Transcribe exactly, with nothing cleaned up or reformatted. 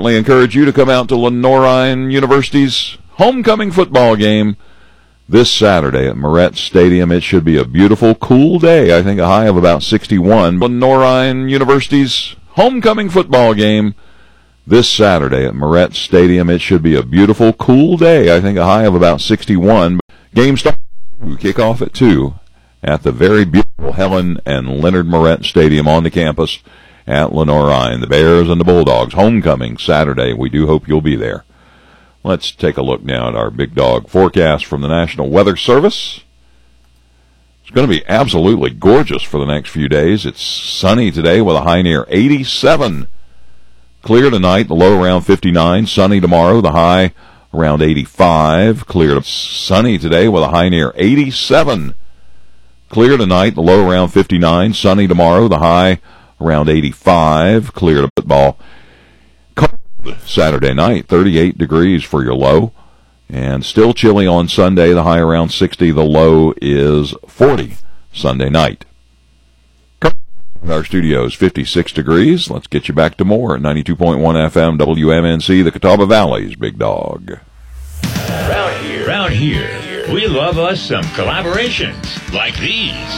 certainly encourage you to come out to Lenoir University's homecoming football game this Saturday at Moret Stadium. It should be a beautiful, cool day. I think a high of about sixty-one. Lenoir University's homecoming football game this Saturday at Moret Stadium. It should be a beautiful, cool day. I think a high of about sixty-one. Game starts kickoff at two at the very beautiful Helen and Leonard Moret Stadium on the campus at Lenoir. The Bears and the Bulldogs homecoming Saturday. We do hope you'll be there. Let's take a look now at our Big Dog forecast from the National Weather Service. It's going to be absolutely gorgeous for the next few days. It's sunny today with a high near eighty-seven. Clear tonight, the low around fifty-nine. Sunny tomorrow, the high around eighty-five. Clear to sunny today with a high near eighty-seven. Clear tonight, the low around fifty-nine. Sunny tomorrow, the high around eighty-five. Clear to football. Saturday night, thirty-eight degrees for your low, and still chilly on Sunday, the high around sixty, the low is forty Sunday night. Our studios, fifty-six degrees. Let's get you back to more at ninety-two point one F M W M N C, the Catawba Valley's Big Dog. Around here, around here, we love us some collaborations like these.